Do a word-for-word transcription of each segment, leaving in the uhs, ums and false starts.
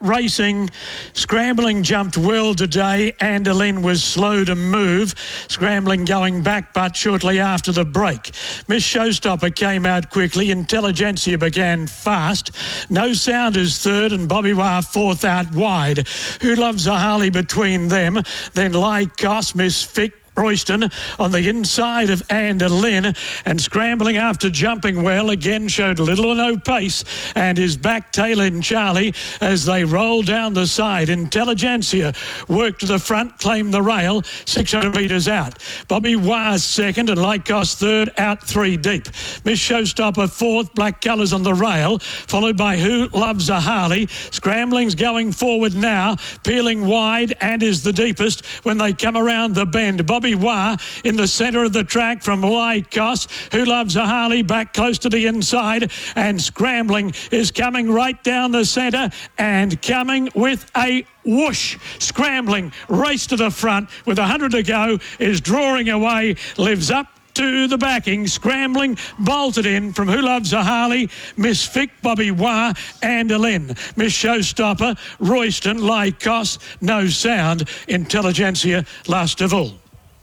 racing. Scrambling jumped well today. Andalin was slow to move. Scrambling going back, but shortly after the break. Miss Showstopper came out quickly. Intelligentsia began fast. No Sound is third and Bobby Wah fourth out wide. Who Loves a Harley between them. Then Lycos, Miss Fick, Royston on the inside of Andalin, and scrambling after jumping well again showed little or no pace and is back tailing Charlie as they roll down the side. Intelligentsia worked to the front, claimed the rail, six hundred metres out. Bobby Wah second and Lycos third, out three deep. Miss Showstopper fourth, black colours on the rail, followed by Who Loves a Harley. Scrambling's going forward now, peeling wide and is the deepest when they come around the bend. Bobby Wah in the centre of the track from Lycos. Who Loves a Harley back close to the inside, and Scrambling is coming right down the centre and coming with a whoosh. Scrambling race to the front with one hundred to go, is drawing away, lives up to the backing. Scrambling bolted in from Who Loves a Harley, Miss Fick, Bobby Wah, Andalin. Miss Showstopper, Royston, Lycos, No Sound, Intelligentsia last of all.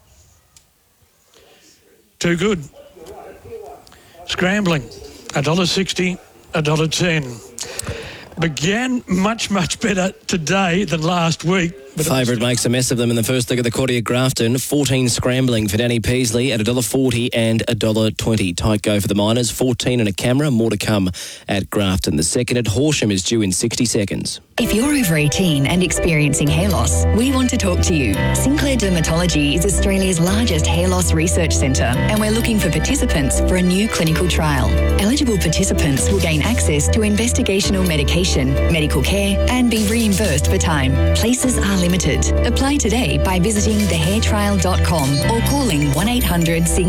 Too good. Scrambling, one dollar sixty, one dollar ten. Began much, much better today than last week. Favourite makes a mess of them in the first leg of the Quaddy at Grafton. fourteen Scrambling for Danny Peasley at one dollar forty and one dollar twenty. Tight go for the Miners. fourteen and a camera. More to come at Grafton. The second at Horsham is due in sixty seconds. If you're over eighteen and experiencing hair loss, we want to talk to you. Sinclair Dermatology is Australia's largest hair loss research centre, and we're looking for participants for a new clinical trial. Eligible participants will gain access to investigational medication, medical care, and be reimbursed for time. Places are limited. Apply today by visiting the hair trial dot com or calling one eight hundred S I N